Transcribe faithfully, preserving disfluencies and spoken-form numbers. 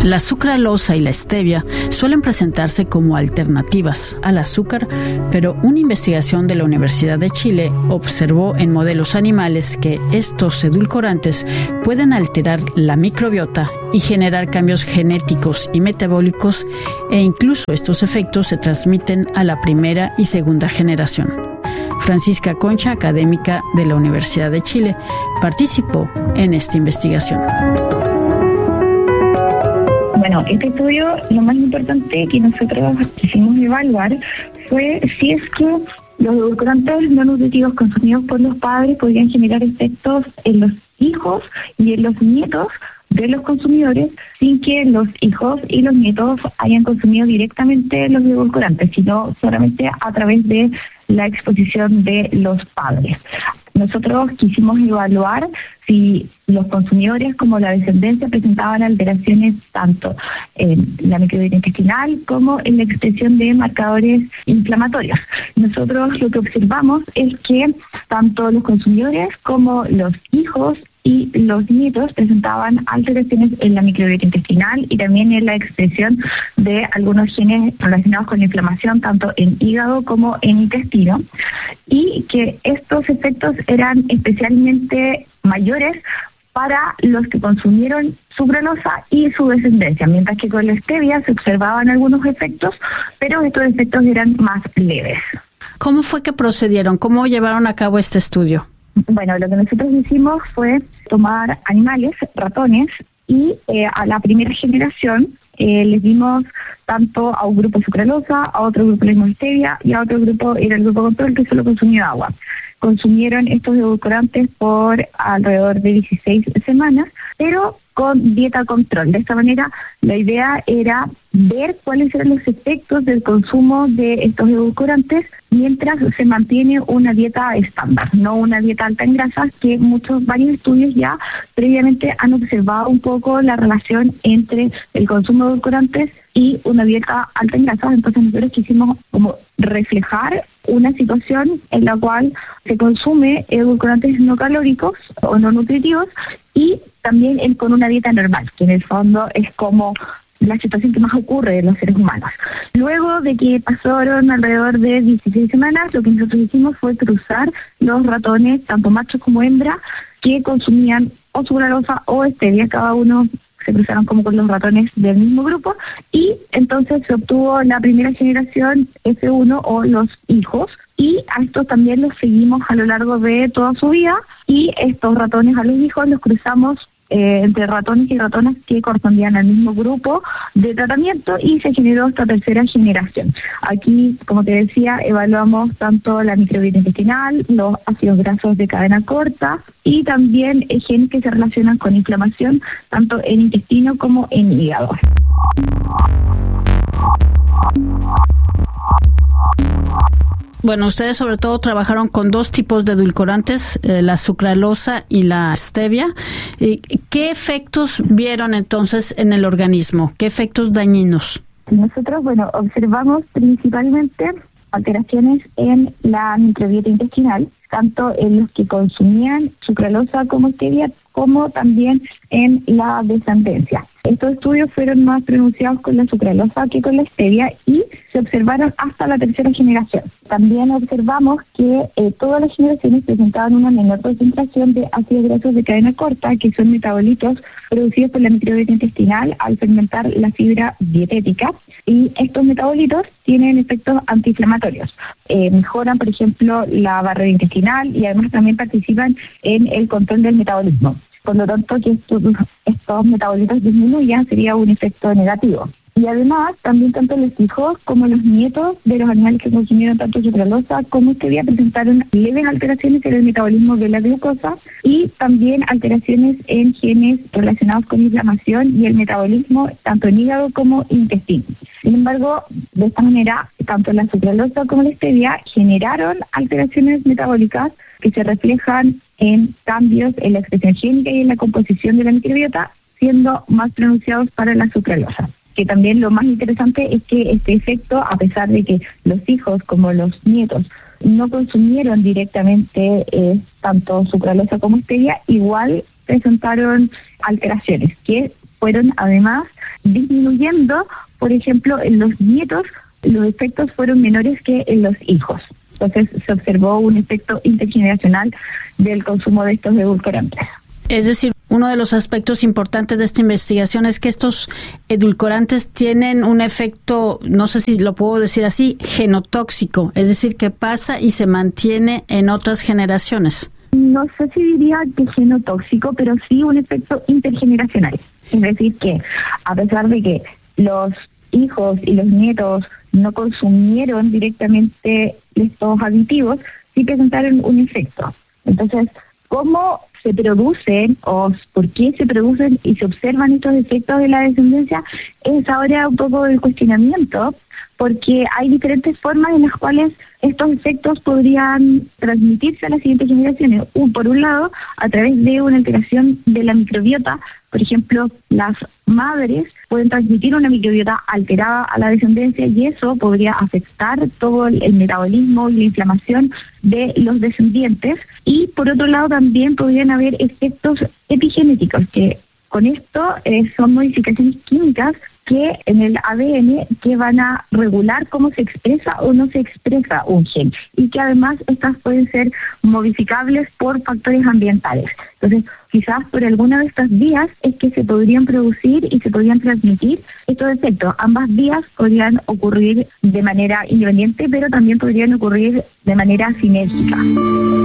La sucralosa y la stevia suelen presentarse como alternativas al azúcar, pero una investigación de la Universidad de Chile observó en modelos animales que estos edulcorantes pueden alterar la microbiota y generar cambios genéticos y metabólicos, e incluso estos efectos se transmiten a la primera y segunda generación. Francisca Concha, académica de la Universidad de Chile, participó en esta investigación. Bueno, este estudio, lo más importante que nosotros quisimos evaluar fue si es que los edulcorantes no nutritivos consumidos por los padres podrían generar efectos en los hijos y en los nietos de los consumidores sin que los hijos y los nietos hayan consumido directamente los edulcorantes, sino solamente a través de la exposición de los padres. Nosotros quisimos evaluar si los consumidores como la descendencia presentaban alteraciones tanto en la microbiota intestinal como en la expresión de marcadores inflamatorios. Nosotros lo que observamos es que tanto los consumidores como los hijos y los nietos presentaban alteraciones en la microbiota intestinal y también en la expresión de algunos genes relacionados con la inflamación, tanto en hígado como en intestino, y que estos efectos eran especialmente mayores para los que consumieron sucralosa y su descendencia, mientras que con la stevia se observaban algunos efectos, pero estos efectos eran más leves. ¿Cómo fue que procedieron? ¿Cómo llevaron a cabo este estudio? Bueno, lo que nosotros hicimos fue tomar animales, ratones, y eh, a la primera generación eh, les dimos tanto a un grupo sucralosa, a otro grupo le dimos stevia y a otro grupo era el grupo control que solo consumió agua. Consumieron estos edulcorantes por alrededor de dieciséis semanas, pero con dieta control. De esta manera, la idea era ver cuáles eran los efectos del consumo de estos edulcorantes mientras se mantiene una dieta estándar, no una dieta alta en grasas, que muchos, varios estudios ya previamente han observado un poco la relación entre el consumo de edulcorantes y una dieta alta en grasas. Entonces nosotros quisimos como reflejar una situación en la cual se consume edulcorantes no calóricos o no nutritivos y también en, con una dieta normal, que en el fondo es como la situación que más ocurre en los seres humanos. Luego de que pasaron alrededor de dieciséis semanas, lo que nosotros hicimos fue cruzar los ratones, tanto machos como hembras, que consumían o sucralosa o stevia. Cada uno se cruzaron como con los ratones del mismo grupo y entonces se obtuvo la primera generación F uno o los hijos, y a estos también los seguimos a lo largo de toda su vida, y estos ratones a los hijos los cruzamos Eh, entre ratones y ratonas que correspondían al mismo grupo de tratamiento y se generó esta tercera generación. Aquí, como te decía, evaluamos tanto la microbiota intestinal, los ácidos grasos de cadena corta y también eh, genes que se relacionan con inflamación tanto en intestino como en hígado. Bueno, ustedes sobre todo trabajaron con dos tipos de edulcorantes, eh, la sucralosa y la stevia. Eh, ¿Qué efectos vieron entonces en el organismo? ¿Qué efectos dañinos? Nosotros, bueno, observamos principalmente alteraciones en la microbiota intestinal, tanto en los que consumían sucralosa como stevia, como también en la descendencia. Estos estudios fueron más pronunciados con la sucralosa que con la stevia y se observaron hasta la tercera generación. También observamos que eh, todas las generaciones presentaban una menor concentración de ácidos grasos de cadena corta, que son metabolitos producidos por la microbiota intestinal al fermentar la fibra dietética, y estos metabolitos tienen efectos antiinflamatorios. Eh, mejoran, por ejemplo, la barrera intestinal y además también participan en el control del metabolismo. Por lo tanto, que estos, estos metabolitos disminuyan sería un efecto negativo. Y además, también tanto los hijos como los nietos de los animales que consumieron tanto sucralosa como stevia presentaron leves alteraciones en el metabolismo de la glucosa y también alteraciones en genes relacionados con inflamación y el metabolismo tanto en hígado como intestino. Sin embargo, de esta manera, tanto la sucralosa como la stevia generaron alteraciones metabólicas que se reflejan en cambios en la expresión génica y en la composición de la microbiota, siendo más pronunciados para la sucralosa. Que también lo más interesante es que este efecto, a pesar de que los hijos como los nietos no consumieron directamente eh, tanto sucralosa como stevia, igual presentaron alteraciones que fueron además disminuyendo, por ejemplo, en los nietos los efectos fueron menores que en los hijos. Entonces se observó un efecto intergeneracional del consumo de estos edulcorantes. Es decir, uno de los aspectos importantes de esta investigación es que estos edulcorantes tienen un efecto, no sé si lo puedo decir así, genotóxico, es decir, que pasa y se mantiene en otras generaciones. No sé si diría que genotóxico, pero sí un efecto intergeneracional. Es decir, que a pesar de que los hijos y los nietos no consumieron directamente estos aditivos, sí presentaron un efecto. Entonces, ¿cómo se producen o por qué se producen y se observan estos efectos de la descendencia? Es ahora un poco el cuestionamiento, porque hay diferentes formas en las cuales estos efectos podrían transmitirse a las siguientes generaciones. Un, por un lado, a través de una alteración de la microbiota. Por ejemplo, las madres pueden transmitir una microbiota alterada a la descendencia y eso podría afectar todo el metabolismo y la inflamación de los descendientes. Y por otro lado, también podrían haber efectos epigenéticos, que con esto eh, son modificaciones químicas que en el A D N que van a regular cómo se expresa o no se expresa un gen y que además estas pueden ser modificables por factores ambientales. Entonces, quizás por alguna de estas vías es que se podrían producir y se podrían transmitir estos efectos. Ambas vías podrían ocurrir de manera independiente, pero también podrían ocurrir de manera sinérgica.